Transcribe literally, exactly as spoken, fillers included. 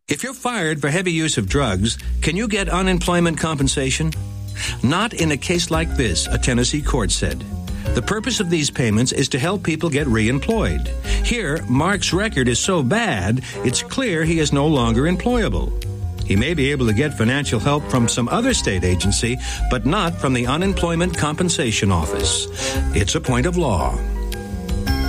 If you're fired for heavy use of drugs, can you get unemployment compensation? Not in a case like this, a Tennessee court said. The purpose of these payments is to help people get reemployed. Here, Mark's record is so bad, it's clear he is no longer employable. He may be able to get financial help from some other state agency, but not from the Unemployment Compensation Office. It's a point of law.